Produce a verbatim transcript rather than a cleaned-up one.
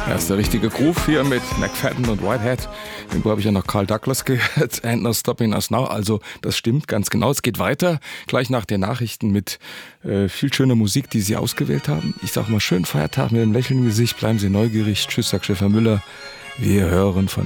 Ja, ist der richtige Groove hier mit McFadden und Whitehead. Irgendwo habe ich ja noch Carl Douglas gehört. And no stopping us now. Also das stimmt ganz genau. Es geht weiter. Gleich nach den Nachrichten mit äh, viel schöner Musik, die Sie ausgewählt haben. Ich sage mal, schönen Feiertag mit einem Lächeln im Gesicht. Bleiben Sie neugierig. Tschüss, sagt Stefan Müller. Wir hören von